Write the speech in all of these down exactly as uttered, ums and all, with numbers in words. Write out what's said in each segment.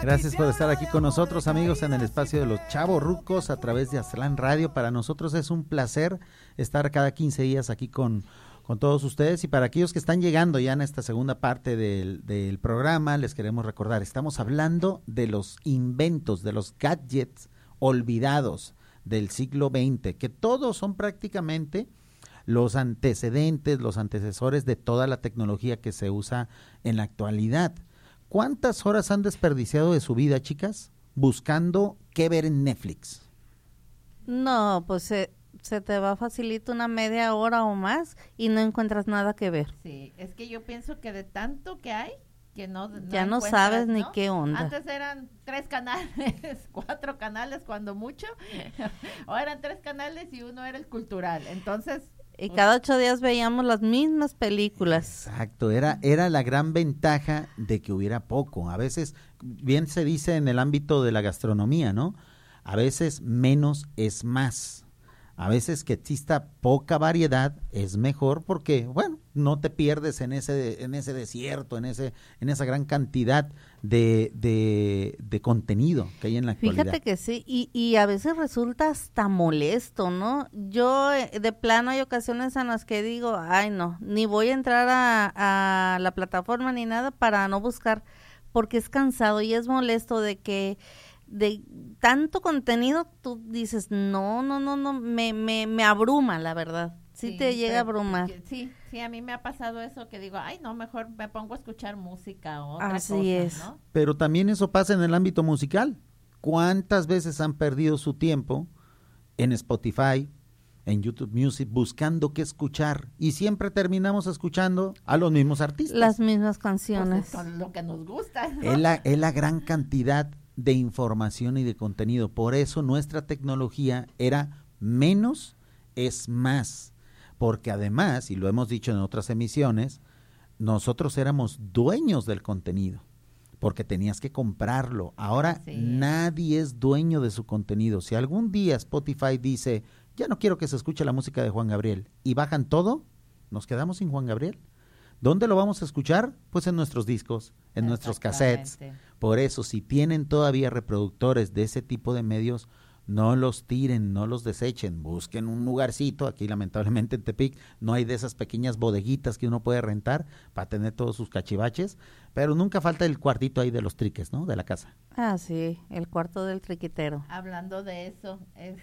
Gracias por estar aquí con nosotros, amigos, en el espacio de los chavorrucos a través de Aztlán Radio. Para nosotros es un placer estar cada quince días aquí con, con todos ustedes, y para aquellos que están llegando ya en esta segunda parte del, del programa, les queremos recordar, estamos hablando de los inventos, de los gadgets olvidados del siglo veinte, que todos son prácticamente los antecedentes, los antecesores de toda la tecnología que se usa en la actualidad. ¿Cuántas horas han desperdiciado de su vida, chicas, buscando qué ver en Netflix? No, pues se, se te va facilito una media hora o más y no encuentras nada que ver. Sí, es que yo pienso que de tanto que hay, que no, no ya no sabes ¿no? ni qué onda. Antes eran tres canales, cuatro canales cuando mucho, o eran tres canales y uno era el cultural, entonces... Y cada ocho días veíamos las mismas películas. Exacto, era, era la gran ventaja de que hubiera poco. A veces, bien se dice en el ámbito de la gastronomía, ¿no? A veces menos es más. A veces que exista poca variedad es mejor porque, bueno, no te pierdes en ese en ese desierto, en ese en esa gran cantidad de, de, de contenido que hay en la actualidad. Fíjate que sí, y, y a veces resulta hasta molesto, ¿no? Yo de plano hay ocasiones en las que digo, ay no, ni voy a entrar a, a la plataforma ni nada para no buscar, porque es cansado y es molesto de que de tanto contenido, tú dices, no, no, no, no, me, me, me abruma, la verdad, sí, sí te llega a abrumar. Sí, sí, a mí me ha pasado eso, que digo, ay, no, mejor me pongo a escuchar música o otra Así cosa, es. ¿no? Pero también eso pasa en el ámbito musical. ¿Cuántas veces han perdido su tiempo en Spotify, en YouTube Music, buscando qué escuchar? Y siempre terminamos escuchando a los mismos artistas. Las mismas canciones. Pues con lo que nos gusta, ¿no? Es la, es la gran cantidad de información y de contenido. Por eso nuestra tecnología era menos es más, porque además, y lo hemos dicho en otras emisiones, nosotros éramos dueños del contenido, porque tenías que comprarlo. Ahora sí. Nadie es dueño de su contenido. Si algún día Spotify dice, ya no quiero que se escuche la música de Juan Gabriel, y bajan todo, nos quedamos sin Juan Gabriel. ¿Dónde lo vamos a escuchar? Pues en nuestros discos, en nuestros cassettes. Por eso, si tienen todavía reproductores de ese tipo de medios, no los tiren, no los desechen, busquen un lugarcito. Aquí lamentablemente en Tepic no hay de esas pequeñas bodeguitas que uno puede rentar para tener todos sus cachivaches, pero nunca falta el cuartito ahí de los triques, ¿no? De la casa. Ah, sí, el cuarto del triquitero. Hablando de eso,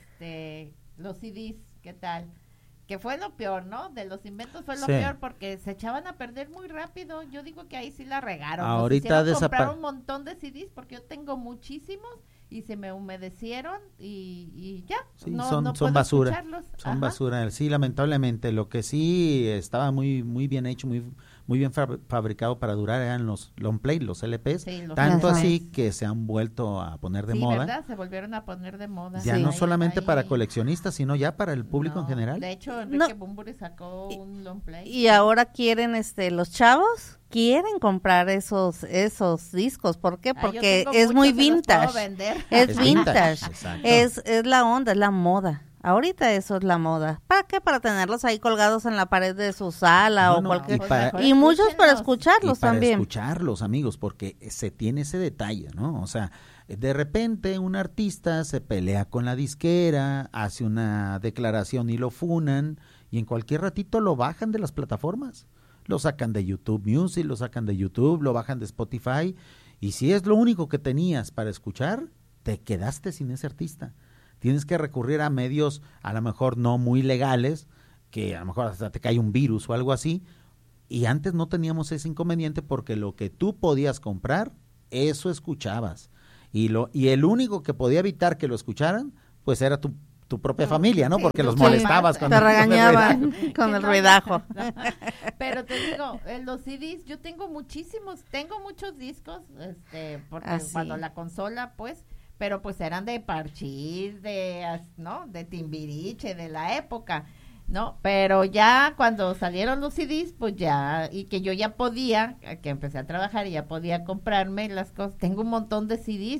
este, los C Ds, ¿qué tal? Que fue lo peor, ¿no? De los inventos fue lo sí. peor, porque se echaban a perder muy rápido. Yo digo que ahí sí la regaron. Ahorita Nos hicieron comprar desapa- un montón de C Ds, porque yo tengo muchísimos y se me humedecieron y, y ya. Sí, no, son, no son puedo basura. escucharlos. Son Ajá. basura. Sí, lamentablemente. Lo que sí estaba muy muy bien hecho, muy muy bien fab- fabricado para durar eran los long play, los L Ps. Sí, los Tanto L Ps. así que se han vuelto a poner de sí, moda. ¿verdad? Se volvieron a poner de moda. Ya sí. no Ahí, solamente ahí. para coleccionistas, sino ya para el público No, en general. De hecho, Enrique No. Bunbury sacó un long play. Y ahora quieren, este, los chavos quieren comprar esos esos discos. ¿Por qué? Ah, yo Porque tengo es muy muchos, se los puedo vintage. vender. Es Es vintage, vintage. exacto. Es es la onda, es la moda. Ahorita eso es la moda. ¿Para qué? Para tenerlos ahí colgados en la pared de su sala No, o no, cualquier. y para- Y muchos para Escúchenlos. escucharlos y para también. escucharlos, amigos, porque se tiene ese detalle, ¿no? O sea, de repente un artista se pelea con la disquera, hace una declaración y lo funan, y en cualquier ratito lo bajan de las plataformas. Lo sacan de YouTube Music, lo sacan de YouTube, lo bajan de Spotify, y si es lo único que tenías para escuchar, te quedaste sin ese artista. Tienes que recurrir a medios a lo mejor no muy legales, que a lo mejor hasta te cae un virus o algo así, y antes no teníamos ese inconveniente porque lo que tú podías comprar, eso escuchabas, y lo y el único que podía evitar que lo escucharan, pues era tu, tu propia No, familia, ¿no? sí, Porque tu los familia. molestabas con Te el- con el regañaban ruidajo. con Que el no, ruidajo. no. Pero te digo, en los C Ds, yo tengo muchísimos, tengo muchos discos, este, porque Ah, sí. cuando la consola, pues, pero pues eran de Parchís, de, as- ¿no? De Timbiriche, de la época, ¿no? Pero ya cuando salieron los C Ds, pues ya, y que yo ya podía, que empecé a trabajar y ya podía comprarme las cosas, tengo un montón de C Ds,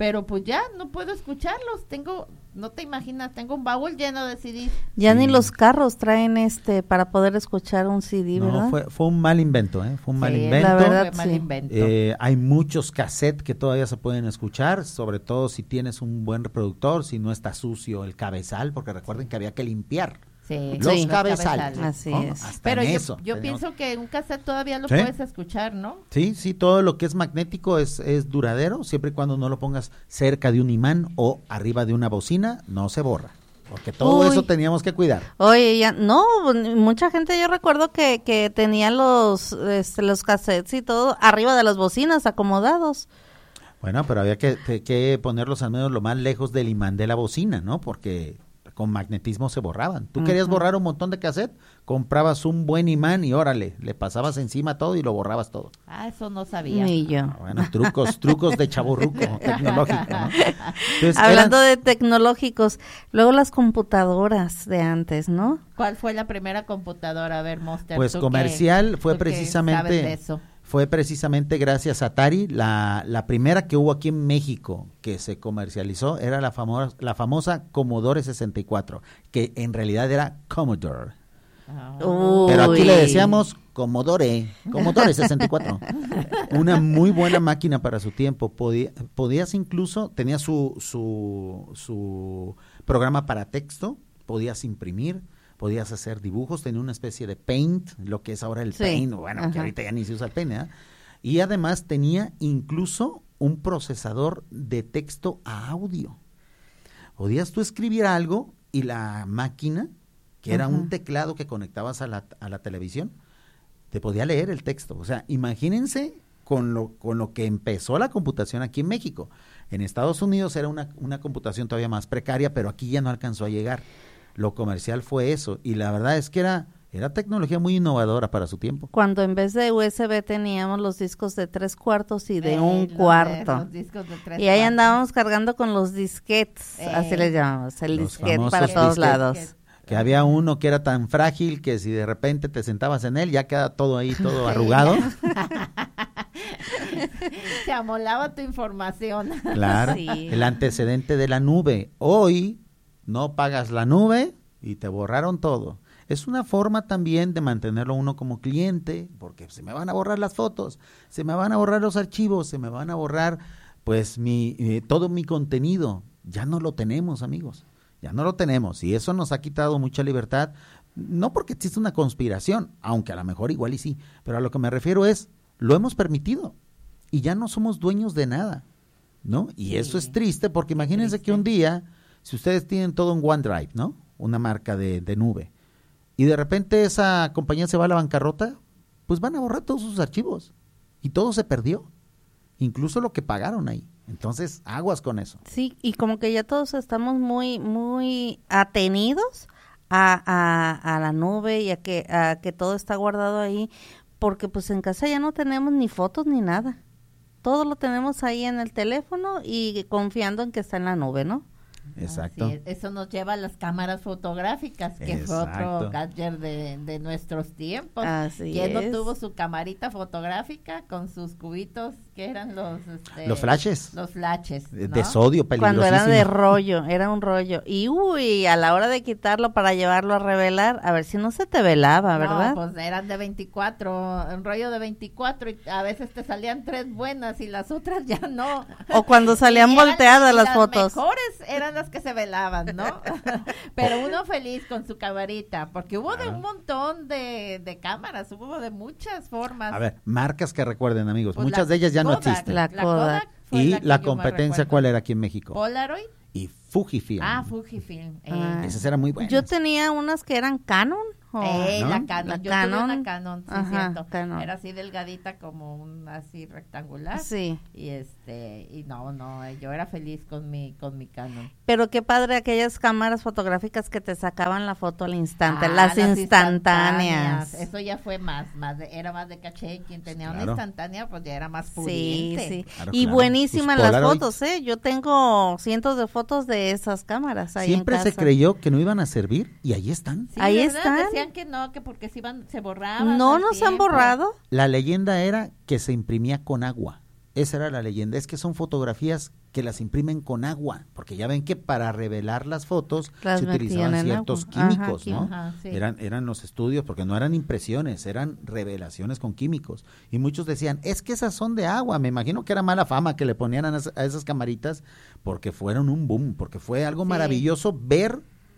pero pues ya no puedo escucharlos, tengo, no te imaginas, tengo un baúl lleno de C Ds. Ya Sí. ni los carros traen este para poder escuchar un C D, ¿verdad? No, fue, fue un mal invento, ¿eh? Fue un mal Sí, invento. la verdad, fue mal sí. invento. Eh, hay muchos cassettes que todavía se pueden escuchar, sobre todo si tienes un buen reproductor, si no está sucio el cabezal, porque recuerden que había que limpiar Sí, los Sí. cabezales. Así ¿no? es. Hasta Pero en yo, eso yo teníamos- pienso que un cassette todavía lo ¿Sí? puedes escuchar, ¿no? Sí, sí, todo lo que es magnético es, es duradero, siempre y cuando no lo pongas cerca de un imán o arriba de una bocina, no se borra, porque todo Uy. eso teníamos que cuidar. Oye, ya, no, mucha gente yo recuerdo que, que tenía los, este, los cassettes y todo arriba de las bocinas acomodados. Bueno, pero había que, que- que ponerlos al menos lo más lejos del imán de la bocina, ¿no? Porque con magnetismo se borraban. Tú querías Ujú. borrar un montón de cassette, comprabas un buen imán y órale, le pasabas encima todo y lo borrabas todo. Ah, eso no sabía. Ni yo. Ah, Bueno, trucos, trucos de chavorruco tecnológico, ¿no? Entonces, Hablando eran- de tecnológicos, luego las computadoras de antes, ¿no? ¿Cuál fue la primera computadora? A ver, Monster. Pues tú que- comercial fue tú que sabes precisamente de eso. fue precisamente gracias a Atari, la, la primera que hubo aquí en México que se comercializó era la famosa la famosa Commodore sesenta y cuatro, que en realidad era Commodore. Ah. Pero aquí le Uy. decíamos Commodore, Commodore sesenta y cuatro. Una muy buena máquina para su tiempo. Podía, podías incluso, tenía su, su, su programa para texto, podías imprimir, podías hacer dibujos, tenía una especie de Paint, lo que es ahora el Sí, Paint, bueno, que ajá. ahorita ya ni se usa el Paint, ¿verdad? Y además tenía incluso un procesador de texto a audio. Podías tú escribir algo y la máquina, que era Ujú. un teclado que conectabas a la, a la televisión, te podía leer el texto. O sea, imagínense con lo, con lo que empezó la computación aquí en México. En Estados Unidos era una, una computación todavía más precaria, pero aquí ya no alcanzó a llegar. Lo comercial fue eso, y la verdad es que era, era tecnología muy innovadora para su tiempo. Cuando en vez de U S B teníamos los discos de tres cuartos y de Eh, un los de- cuarto. los discos de tres Y ahí cuartos. andábamos cargando con los disquetes, Eh. así les llamamos, el Los disquete famosos para todos disquetes. lados. Que había uno que era tan frágil que si de repente te sentabas en él, ya queda todo ahí, todo arrugado. Se amolaba tu información. Claro, Sí. el antecedente de la nube. Hoy no pagas la nube y te borraron todo. Es una forma también de mantenerlo uno como cliente, porque se me van a borrar las fotos, se me van a borrar los archivos, se me van a borrar pues mi eh, todo mi contenido. Ya no lo tenemos, amigos. Ya no lo tenemos y eso nos ha quitado mucha libertad, no porque existe una conspiración, aunque a lo mejor igual y sí, pero a lo que me refiero es, lo hemos permitido y ya no somos dueños de nada, ¿no? Y Sí. eso es triste porque imagínense triste. que un día, si ustedes tienen todo en OneDrive, ¿no? Una marca de, de nube, y de repente esa compañía se va a la bancarrota, pues van a borrar todos sus archivos y todo se perdió, incluso lo que pagaron ahí. Entonces, aguas con eso. Sí, y como que ya todos estamos muy, muy atenidos a, a, a la nube y a que, a que todo está guardado ahí, porque pues en casa ya no tenemos ni fotos ni nada. Todo lo tenemos ahí en el teléfono y confiando en que está en la nube, ¿no? Exacto. Así es. Eso nos lleva a las cámaras fotográficas, que fue Exacto. otro gadget de, de nuestros tiempos. Así ¿Quién no es. tuvo su camarita fotográfica con sus cubitos, que eran los... este, Los flashes. Los flashes, De, ¿no? de sodio, Cuando peligrosísimo. era de rollo, era un rollo. Y uy, a la hora de quitarlo para llevarlo a revelar, a ver si no se te velaba, ¿verdad? No, pues eran de veinticuatro, un rollo de veinticuatro, y a veces te salían tres buenas y las otras ya no. O cuando salían Y eran- volteadas y las fotos. mejores eran las que se velaban, ¿no? Pero uno feliz con su camarita, porque hubo de Claro. un montón de, de cámaras, hubo de muchas formas. A ver, marcas que recuerden, amigos. Pues Muchas la de ellas ya no Kodak, existen. La Kodak. fue Y la, que la yo más competencia, recuerdo. ¿cuál era aquí en México? Polaroid. Y Fujifilm. Ah, Fujifilm. Eh, Ah. Esas eran muy buenas. Yo tenía unas que eran Canon. o- Eh, ¿no? la Canon, La yo tuve Canon. una Canon, sí, Ajá, cierto. Canon. Era así delgadita como un así rectangular. Sí, Y este, y no, no, eh, yo era feliz con mi, con mi Canon. pero qué padre aquellas cámaras fotográficas que te sacaban la foto al instante, Ah, las, instantáneas. Eso ya fue más, más de- era más de caché. Quien tenía una Claro. instantánea, pues ya era más Sí, pudiente. sí. Claro, Y claro. buenísimas Tus las Polaroids. fotos, ¿eh? Yo tengo cientos de fotos de esas cámaras ahí Siempre en se casa. creyó que no iban a servir y ahí están. Sí, Ahí ¿verdad? están. Decían que no, que porque se iban, se borraban. No al nos han tiempo. borrado. La leyenda era que se imprimía con agua. esa era la leyenda, es que son fotografías que las imprimen con agua, porque ya ven que para revelar las fotos Las se utilizaban metían en ciertos agua. químicos, Ajá, ¿no? Ajá, sí. Eran, eran los estudios, porque no eran impresiones, eran revelaciones con químicos. Y muchos decían, es que esas son de agua, me imagino que era mala fama que le ponían a, a esas camaritas, porque fueron un boom, porque fue algo Sí. maravilloso ver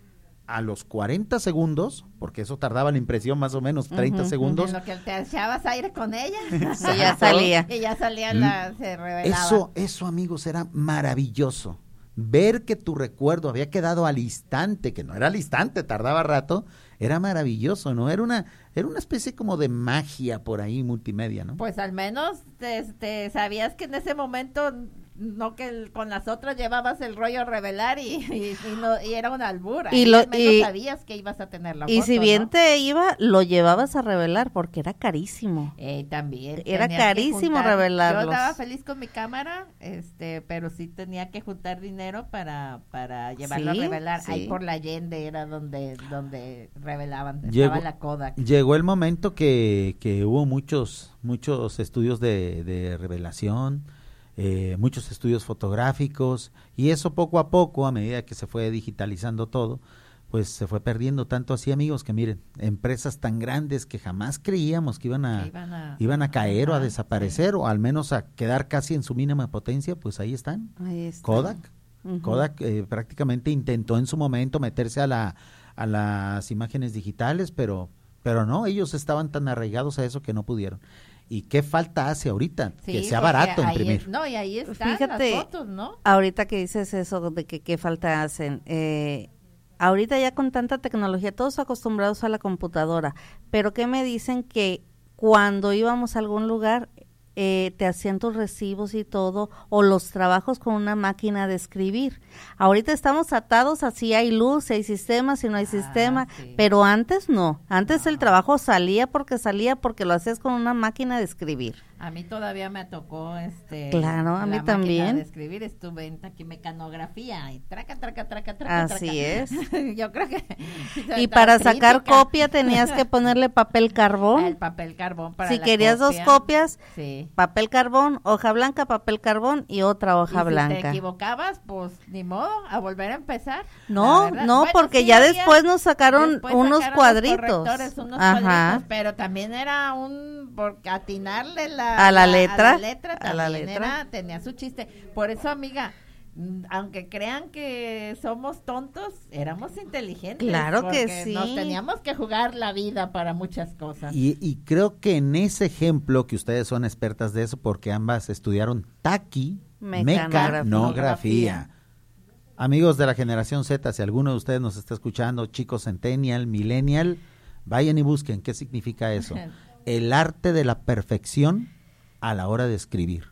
a los cuarenta segundos, porque eso tardaba la impresión más o menos treinta Ujú, segundos. En lo que te echabas aire con ella. Y ya salía. Y ya salía la, se revelaba. Eso, eso amigos, era maravilloso. Ver que tu recuerdo había quedado al instante, que no era al instante, tardaba rato, era maravilloso, ¿no? Era una, era una especie como de magia por ahí multimedia, ¿no? Pues al menos te, te sabías que en ese momento, no que el- con las otras llevabas el rollo a revelar y, y, y no, y era una albura. Y Y lo- al menos y- sabías que ibas a tener la Y foto, si bien ¿no? te iba, lo llevabas a revelar porque era carísimo. Eh, también Era tenías que carísimo juntar- revelarlos. Yo estaba feliz con mi cámara, este, pero sí tenía que juntar dinero para para llevarlo Sí, a revelar. sí. Ahí por la Allende era donde donde revelaban, Llegó- estaba la Kodak. Llegó el momento que, que hubo muchos, muchos estudios de, de revelación, eh, muchos estudios fotográficos, y eso poco a poco, a medida que se fue digitalizando todo, pues se fue perdiendo tanto así, amigos, que miren, empresas tan grandes que jamás creíamos que iban a, Que iban a- iban a caer o a Ajá, desaparecer, o al menos a quedar casi en su mínima potencia, pues ahí están. Ahí está. Kodak, Ujú. Kodak eh, prácticamente intentó en su momento meterse a la a las imágenes digitales, pero pero no, ellos estaban tan arraigados a eso que no pudieron. ¿Y qué falta hace ahorita? Sí, que sea porque barato ahí imprimir. es- no, y ahí están Fíjate, las fotos, ¿no? Ahorita que dices eso de que qué falta hacen, eh, ahorita ya con tanta tecnología, todos acostumbrados a la computadora, pero ¿qué me dicen que cuando íbamos a algún lugar eh, te hacían tus recibos y todo, o los trabajos con una máquina de escribir? Ahorita estamos atados, así hay luz, hay sistema, si no hay Ah, sistema, sí. pero antes no, antes el trabajo salía porque salía porque lo hacías con una máquina de escribir. A mí todavía me tocó este Claro, a la mí máquina también. de escribir, estuve en taquimecanografía y traca traca traca traca Así traca. es. Yo creo que Y para sacar crítica. copia tenías que ponerle papel Ah, carbón. el papel carbón para Si la querías dos copia. copias, Sí. papel carbón, hoja blanca, papel carbón y otra hoja Y si te blanca. equivocabas, pues ni modo, a volver a empezar. No, la verdad. no, Bueno, porque sí ya había- después nos sacaron después unos sacaron los cuadritos. correctores, unos Ajá. cuadritos, pero también era un por atinarle la, A la letra, a la letra a la también letra. era, tenía su chiste. Por eso, amiga, mm, aunque crean que somos tontos, éramos inteligentes. Claro que porque sí. Nos teníamos que jugar la vida para muchas cosas. Y, y creo que en ese ejemplo, que ustedes son expertas de eso, porque ambas estudiaron taqui, Mecanografía. mecanografía. Amigos de la generación Z, si alguno de ustedes nos está escuchando, chicos centennial, millennial, vayan y busquen qué significa eso. El arte de la perfección a la hora de escribir.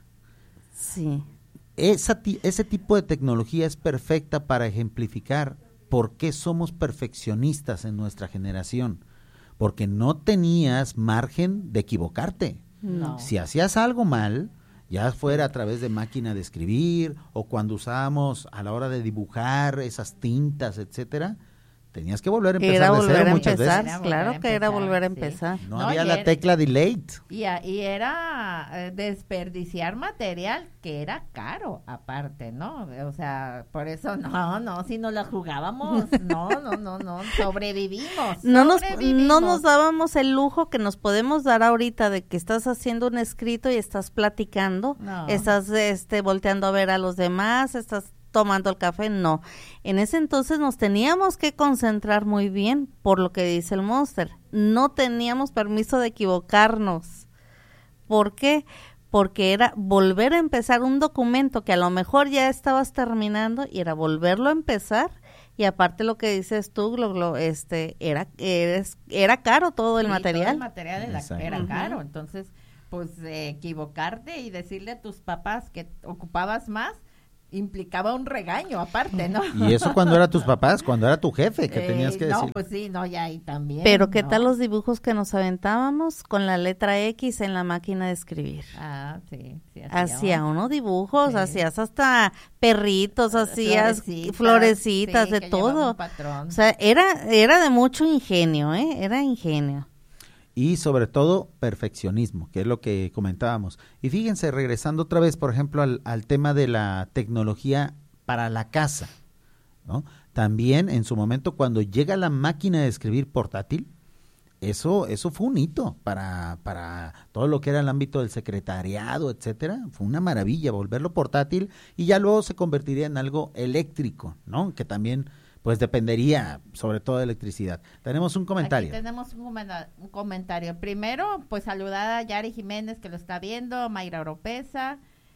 Sí. Esa ti- ese tipo de tecnología es perfecta para ejemplificar por qué somos perfeccionistas en nuestra generación. Porque no tenías margen de equivocarte. No. Si hacías algo mal, ya fuera a través de máquina de escribir o cuando usábamos a la hora de dibujar esas tintas, etcétera, tenías que volver a empezar Era de volver cero a muchas empezar, veces. Era claro volver a que era empezar, volver a sí. empezar. No, No, había y la era- tecla delete. Y, a- y era eh, desperdiciar material que era caro aparte, ¿no? O sea, por eso no, no, si no la jugábamos, no, no, no, no, sobrevivimos. No nos, sobrevivimos. no nos dábamos el lujo que nos podemos dar ahorita de que estás haciendo un escrito y estás platicando, No. estás este volteando a ver a los demás, estás tomando el café, no. En ese entonces nos teníamos que concentrar muy bien por lo que dice el Monster. No teníamos permiso de equivocarnos. ¿Por qué? Porque era volver a empezar un documento que a lo mejor ya estabas terminando y era volverlo a empezar. Y aparte lo que dices tú, lo, lo, este, era, eres, era caro todo el Sí, material. todo el material era, Exacto. era Ujú. caro, entonces, pues eh, equivocarte y decirle a tus papás que ocupabas más implicaba un regaño aparte, ¿no? Y eso cuando era tus papás, cuando era tu jefe, que Eh, tenías que no, decir. pues sí, no, ya ahí también. Pero ¿qué ¿no? tal los dibujos que nos aventábamos con la letra X en la máquina de escribir? Ah, sí, sí. Hacía uno dibujos, Sí. hacías hasta perritos, hacías Florecitas, florecitas, sí, de que llevaba todo. un patrón. O sea, era, era de mucho ingenio, ¿eh? Era ingenio. y sobre todo perfeccionismo, que es lo que comentábamos. Y fíjense, regresando otra vez, por ejemplo, al, al tema de la tecnología para la casa, ¿no? También en su momento cuando llega la máquina de escribir portátil, eso eso fue un hito para para todo lo que era el ámbito del secretariado, etcétera. Fue una maravilla volverlo portátil y ya luego se convertiría en algo eléctrico, ¿no? Que también pues dependería sobre todo de electricidad. Tenemos un comentario. Aquí tenemos un, un comentario. Primero, pues saludar a Yari Jiménez que lo está viendo, Mayra Oropesa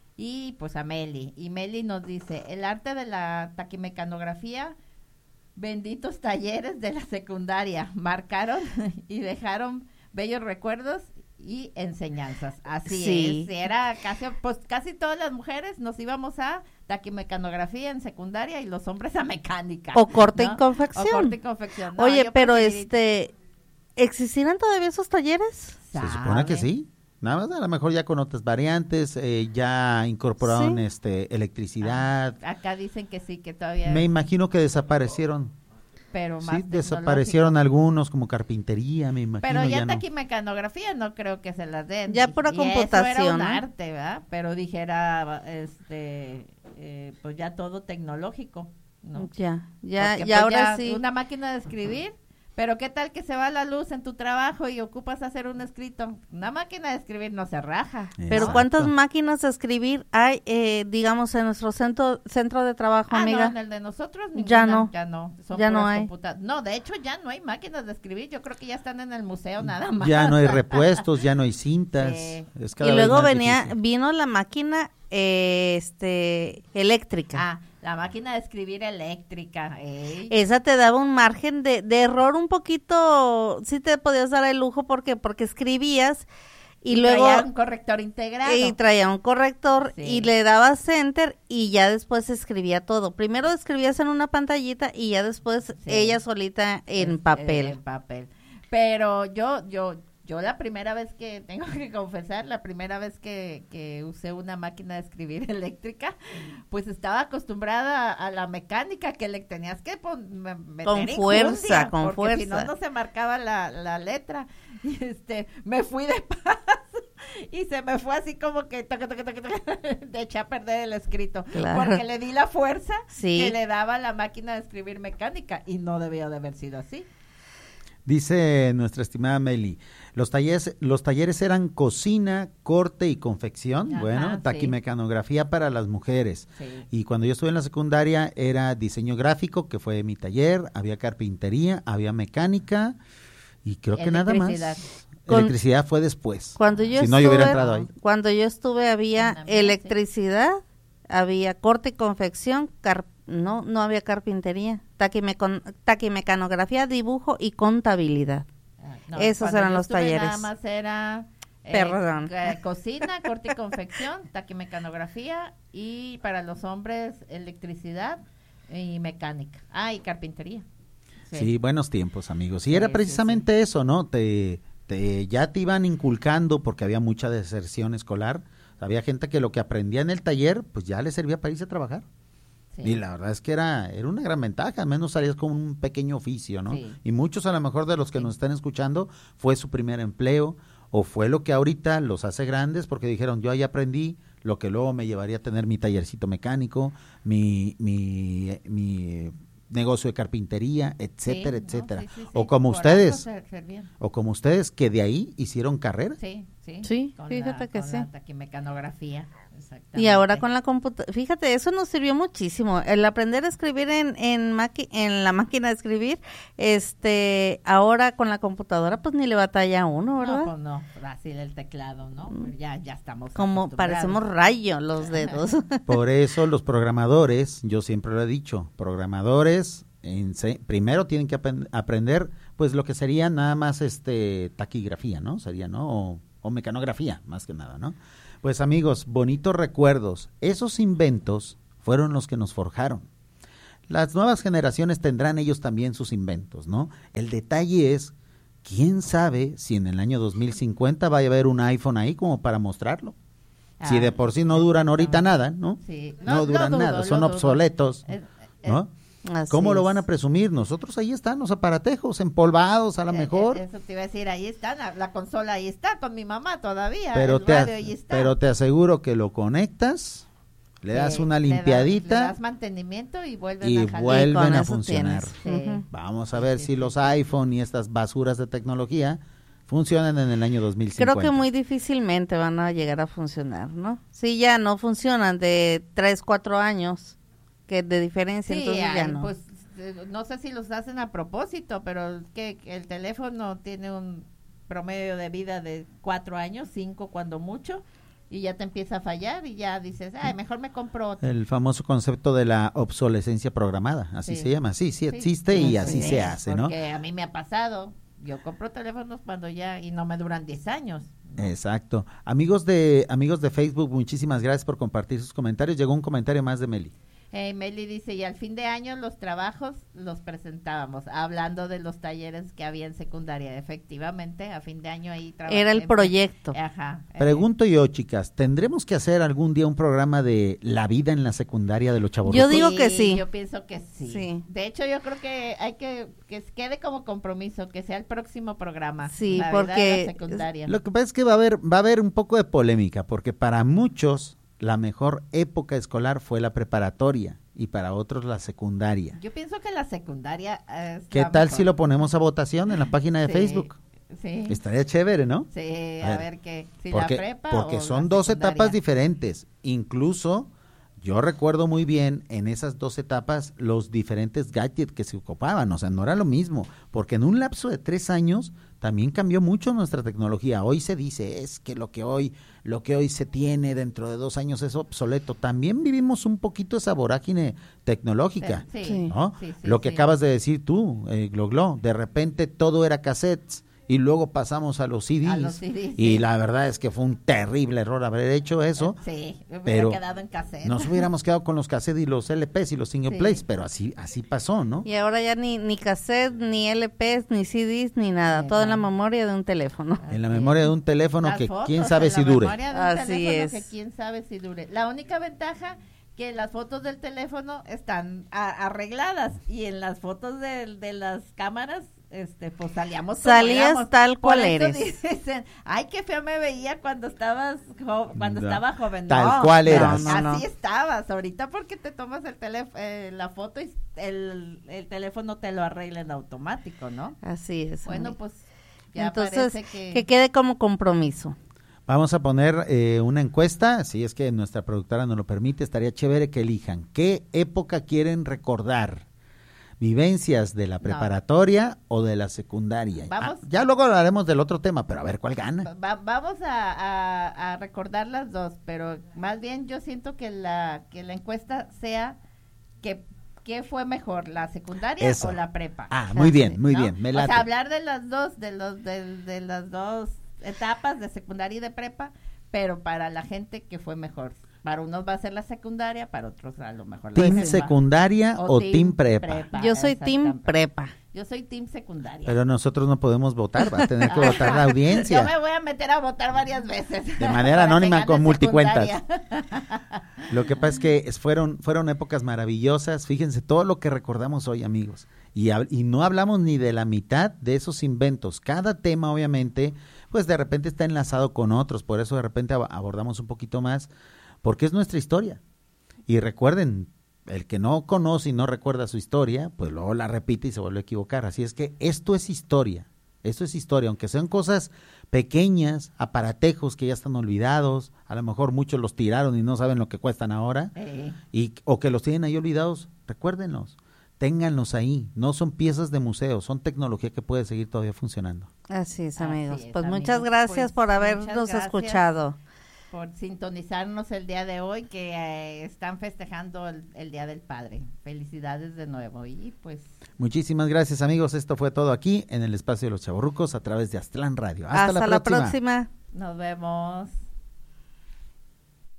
y pues a Meli. Y Meli nos dice, el arte de la taquimecanografía, benditos talleres de la secundaria, marcaron y dejaron bellos recuerdos y enseñanzas. Así Sí. es, era casi, pues casi todas las mujeres nos íbamos a taquimecanografía en secundaria y los hombres a mecánica. O corte ¿no? y confección. O corte y confección. No, Oye, yo pero preferí- este, ¿existirán todavía esos talleres? Se supone que ¿Sabe? sí. Nada más a lo mejor ya con otras variantes, eh, ya incorporaron Sí. este electricidad. Acá dicen que sí, que todavía, Me imagino que desaparecieron. pero más Sí, desaparecieron algunos como carpintería, me imagino. Pero ya, ya no. taquimecanografía no creo que se las den. Ya pura Y eso era computación, un ¿no? arte, ¿verdad? Pero dijera, este, eh, pues ya todo tecnológico, ¿no? Ya, ya, Porque, y pues, ahora ya sí. una máquina de escribir, pero qué tal que se va la luz en tu trabajo y ocupas hacer un escrito. Una máquina de escribir no se raja. Pero Exacto. ¿cuántas máquinas de escribir hay, eh, digamos, en nuestro centro centro de trabajo, Ah, amiga? no, en el de nosotros ninguna, Ya no. ya no, son Ya no puras hay. computa- No, de hecho ya no hay máquinas de escribir, yo creo que ya están en el museo nada más. Ya no hay repuestos, ya no hay cintas. Sí. Es cada Y vez luego más venía, difícil. vino la máquina, eh, este, eléctrica. Ah, la máquina de escribir eléctrica. ey. Esa te daba un margen de, de error un poquito, sí te podías dar el lujo porque porque escribías y, luego traía un corrector integrado. y traía un corrector Sí. y le dabas enter y ya después escribía todo. Primero escribías en una pantallita y ya después Sí. ella solita en Es- papel. En papel. Pero yo, yo, yo la primera vez que, tengo que confesar, la primera vez que, que usé una máquina de escribir eléctrica, pues estaba acostumbrada a, a la mecánica que le tenías que pon- me- meter Con enjundia, fuerza, con porque si no, fuerza. no se marcaba la, la letra. Y este, me fui de paz y se me fue así como que toca, toca, toca, toca, de eché a perder el escrito. Claro. Porque le di la fuerza Sí. que le daba la máquina de escribir mecánica y no debió de haber sido así. Dice nuestra estimada Meli, los talleres, los talleres eran cocina, corte y confección, Ajá, bueno, sí. taquimecanografía para las mujeres. Sí. Y cuando yo estuve en la secundaria era diseño gráfico, que fue mi taller, había carpintería, había mecánica y creo que nada más. Electricidad. Con- Electricidad fue después. Cuando yo si estuve, no, yo hubiera entrado ahí. cuando yo estuve había En la mía, sí. electricidad, había corte y confección, car- no, no había carpintería, taquimecon- taquimecanografía, dibujo y contabilidad. Ah, no, Esos cuando eran yo los estuve talleres. Nada más era eh, Perdón. eh, cocina, corte y confección, taquimecanografía y para los hombres electricidad y mecánica. Ah, y carpintería. Sí, buenos tiempos, amigos. Y Sí, era sí, precisamente eso, ¿no? Te, te, ya te iban inculcando porque había mucha deserción escolar. Había gente que lo que aprendía en el taller, pues ya le servía para irse a trabajar. Sí. Y la verdad es que era, era una gran ventaja, al menos salías con un pequeño oficio, ¿no? Sí. Y muchos a lo mejor de los que Sí. nos están escuchando fue su primer empleo o fue lo que ahorita los hace grandes porque dijeron, yo ahí aprendí lo que luego me llevaría a tener mi tallercito mecánico, mi, mi, mi negocio de carpintería, etcétera, Sí, no, etcétera. sí, sí, sí. O como Por ustedes, algo se- servían. o como ustedes que de ahí hicieron carrera. Sí, sí. Sí, con fíjate la- que con sí. la taquimecanografía. Exactamente. Y ahora con la computadora, fíjate, eso nos sirvió muchísimo, el aprender a escribir en en, maqui- en la máquina de escribir, este, ahora con la computadora pues ni le batalla a uno, ¿verdad? No, pues no, fácil el teclado, ¿no? Pero ya, ya estamos Como acostumbrados. parecemos rayo los dedos. Por eso los programadores, yo siempre lo he dicho, programadores ense- primero tienen que apen- aprender pues lo que sería nada más este taquigrafía, ¿no? Sería, ¿no? O, o mecanografía, más que nada, ¿no? Pues amigos, bonitos recuerdos. Esos inventos fueron los que nos forjaron. Las nuevas generaciones tendrán ellos también sus inventos, ¿no? El detalle es, ¿quién sabe si en el año dos mil cincuenta va a haber un iPhone ahí como para mostrarlo? Si Ah, de por sí no duran ahorita nada, ¿no? Sí. No, duran lo dudo, nada, son lo dudo. obsoletos, Es- es- ¿no? Así ¿Cómo lo es. van a presumir? Nosotros ahí están los aparatejos empolvados a lo Eh, mejor. eh, Eso te iba a decir, ahí está, la, la consola ahí está, con mi mamá todavía, Pero el te, radio ahí está. pero te aseguro que lo conectas, le das Sí, una le das- limpiadita le das mantenimiento y vuelven y a jalar. vuelven con a eso funcionar. tienes. Sí. Ujú. Vamos a ver Sí, si sí, los sí. iPhone y estas basuras de tecnología funcionan en el año dos mil cincuenta. Creo que muy difícilmente van a llegar a funcionar, ¿no? Sí, ya no funcionan de tres, cuatro años que de diferencia, Sí, entonces ya ay, no. pues eh, no sé si los hacen a propósito, pero que que el teléfono tiene un promedio de vida de cuatro años, cinco cuando mucho, y ya te empieza a fallar y ya dices, ay, mejor me compro otro. El famoso concepto de la obsolescencia programada, así Sí. se llama, sí, sí Sí, existe y sí, así sí, se hace, ¿no? Porque a mí me ha pasado, yo compro teléfonos cuando ya, y no me duran diez años. ¿no? Exacto. Amigos de amigos de Facebook, muchísimas gracias por compartir sus comentarios. Llegó un comentario más de Meli. Eh, Meli dice, y al fin de año los trabajos los presentábamos, hablando de los talleres que había en secundaria. Efectivamente, a fin de año ahí trabajé. Era el proyecto. Ajá. eh, Pregunto yo, chicas, ¿tendremos que hacer algún día un programa de la vida en la secundaria de los chavorrucos? Yo digo que sí. Yo pienso que sí. Sí. De hecho, yo creo que hay que que quede como compromiso, que sea el próximo programa. Sí, la vida de porque- la secundaria. Lo que pasa es que va a haber va a haber un poco de polémica, porque para muchos la mejor época escolar fue la preparatoria y para otros la secundaria. Yo pienso que la secundaria es ¿Qué la tal mejor. si lo ponemos a votación en la página de Sí, Facebook? Sí. Estaría chévere, ¿no? Sí, A a, ver, ver qué, si porque la prepa porque o son la dos secundaria. etapas diferentes. Incluso yo recuerdo muy bien en esas dos etapas los diferentes gadgets que se ocupaban, o sea, no era lo mismo, porque en un lapso de tres años también cambió mucho nuestra tecnología. Hoy se dice es que lo que hoy lo que hoy se tiene dentro de dos años es obsoleto. También vivimos un poquito esa vorágine tecnológica, Sí, Sí. ¿no? sí, sí, Lo que sí. acabas de decir tú, eh, Glo Glo, de repente todo era cassettes y luego pasamos a los C Ds, A los C Ds, y sí. la verdad es que fue un terrible error haber hecho eso. Sí, me hubiera pero quedado en cassette. Nos hubiéramos quedado con los cassettes y los L Ps y los single Sí. plays, pero así así pasó, ¿no? Y ahora ya ni, ni cassette, ni L Ps, ni C Ds, ni nada. Eh, todo en la no. memoria de un teléfono. En la Así memoria es. de un teléfono Las que fotos quién sabe en si la dure. memoria de un Así teléfono es. que quién sabe si dure. La única ventaja que las fotos del teléfono están a- arregladas y en las fotos de, de las cámaras este pues salíamos como Salías éramos. tal Por cual eso eres. dicen, ay, qué feo me veía cuando estabas jo- cuando No, estaba joven. tal No, cual no, eras. No, no, así no. estabas. Ahorita porque te tomas el teléfono eh, la foto y el, el teléfono te lo arregla en automático, ¿no? Así es. Bueno, amiga. pues ya Entonces, parece que, que quede como compromiso. Vamos a poner eh, una encuesta, si es que nuestra productora nos lo permite, estaría chévere que elijan qué época quieren recordar. ¿Vivencias de la No. preparatoria o de la secundaria? Vamos. Ah, ya luego hablaremos del otro tema, pero a ver cuál gana. Va- vamos a, a- a recordar las dos, pero más bien yo siento que la que la encuesta sea que qué fue mejor, la secundaria Eso. o la prepa. Ah, muy bien, muy ¿no? bien, me O late. sea, hablar de las dos, de los de, de las dos etapas de secundaria y de prepa, pero para la gente que fue mejor. Para unos va a ser la secundaria, para otros a lo mejor la ¿Team prepa. secundaria o, team prepa? Yo soy team exactamente. prepa. Yo soy team secundaria. Pero nosotros no podemos votar, va a tener que votar la Yo audiencia. me voy a meter a votar varias veces. De manera Para anónima que con gane multicuentas. secundaria. Lo que pasa es que es- fueron, fueron épocas maravillosas, fíjense todo lo que recordamos hoy, amigos, y, hab- y no hablamos ni de la mitad de esos inventos. Cada tema, obviamente, pues de repente está enlazado con otros, por eso de repente ab- abordamos un poquito más, porque es nuestra historia. Y recuerden, el que no conoce y no recuerda su historia, pues luego la repite y se vuelve a equivocar. Así es que esto es historia, esto es historia, aunque sean cosas pequeñas, aparatejos que ya están olvidados, a lo mejor muchos los tiraron y no saben lo que cuestan ahora, Eh, y, o que los tienen ahí olvidados, recuérdenlos, ténganlos ahí, no son piezas de museo, son tecnología que puede seguir todavía funcionando. Así es, Así amigos. es, pues amigos. muchas gracias Pues, por muchas habernos gracias. escuchado. por sintonizarnos el día de hoy, que eh, están festejando el, el Día del Padre. Felicidades de nuevo. Y pues Muchísimas gracias, amigos, esto fue todo aquí en el Espacio de los Chavorrucos a través de Aztlán Radio. Hasta, Hasta, la próxima. la próxima. nos vemos.